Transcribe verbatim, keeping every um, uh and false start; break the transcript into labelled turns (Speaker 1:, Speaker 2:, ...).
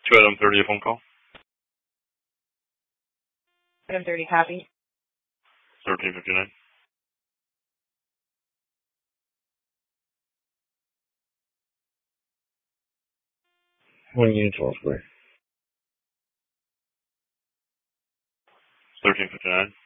Speaker 1: Two item thirty, a phone call.
Speaker 2: Item thirty, copy.
Speaker 1: Thirteen fifty nine.
Speaker 3: One unit twelve square.
Speaker 1: Thirteen fifty nine.